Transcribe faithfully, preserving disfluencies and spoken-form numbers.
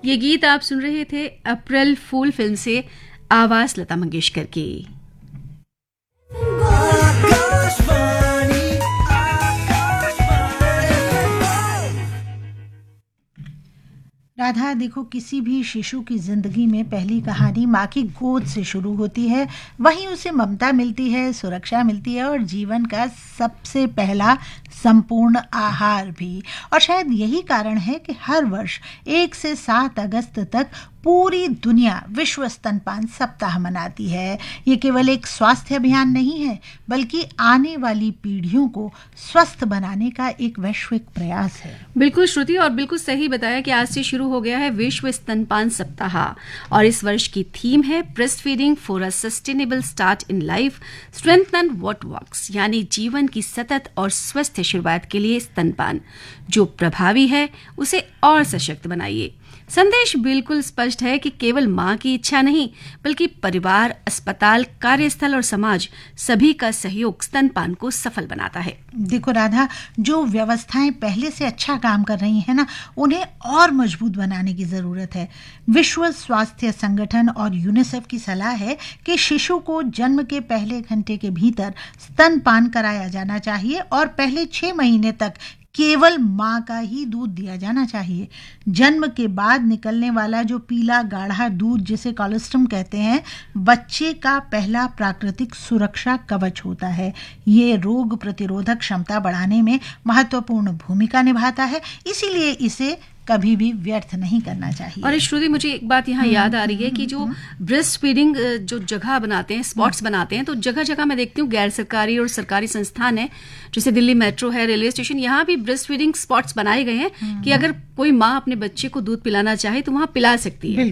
ये गीत आप सुन रहे थे अप्रैल फूल फिल्म से, आवाज लता मंगेशकर की। राधा, देखो, किसी भी शिशु की जिंदगी में पहली कहानी माँ की गोद से शुरू होती है। वहीं उसे ममता मिलती है, सुरक्षा मिलती है और जीवन का सबसे पहला संपूर्ण आहार भी। और शायद यही कारण है कि हर वर्ष एक से सात अगस्त तक पूरी दुनिया विश्व स्तनपान सप्ताह मनाती है। ये केवल एक स्वास्थ्य अभियान नहीं है, बल्कि आने वाली पीढ़ियों को स्वस्थ बनाने का एक वैश्विक प्रयास है। बिल्कुल श्रुति, और बिल्कुल सही बताया कि आज से शुरू हो गया है विश्व स्तनपान सप्ताह, और इस वर्ष की थीम है breast feeding for a sustainable start in life, strengthen what works, यानी जीवन की सतत और स्वस्थ शुरुआत के लिए स्तनपान जो प्रभावी है उसे और सशक्त बनाइए। संदेश बिल्कुल स्पष्ट है कि केवल मां की इच्छा नहीं, बल्कि परिवार, अस्पताल, कार्यस्थल और समाज सभी का सहयोग स्तनपान को सफल बनाता है। देखो राधा, जो व्यवस्थाएं पहले से अच्छा काम कर रही हैं ना, उन्हें और मजबूत बनाने की जरूरत है। विश्व स्वास्थ्य संगठन और यूनिसेफ की सलाह है कि शिशु को जन्म के पहले घंटे के भीतर स्तनपान कराया जाना चाहिए और पहले छह महीने तक केवल माँ का ही दूध दिया जाना चाहिए। जन्म के बाद निकलने वाला जो पीला गाढ़ा दूध, जिसे कोलोस्ट्रम कहते हैं, बच्चे का पहला प्राकृतिक सुरक्षा कवच होता है। ये रोग प्रतिरोधक क्षमता बढ़ाने में महत्वपूर्ण भूमिका निभाता है, इसीलिए इसे कभी भी व्यर्थ नहीं करना चाहिए। और श्रुति, मुझे एक बात यहाँ याद आ रही है कि जो ब्रेस्ट फीडिंग जो जगह बनाते हैं, स्पॉट्स बनाते हैं, तो जगह जगह मैं देखती हूँ गैर सरकारी और सरकारी संस्थान है, जैसे दिल्ली मेट्रो है, रेलवे स्टेशन, यहाँ भी ब्रेस्ट फीडिंग स्पॉट्स बनाए गए हैं कि अगर कोई माँ अपने बच्चे को दूध पिलाना चाहे तो वहाँ पिला सकती है।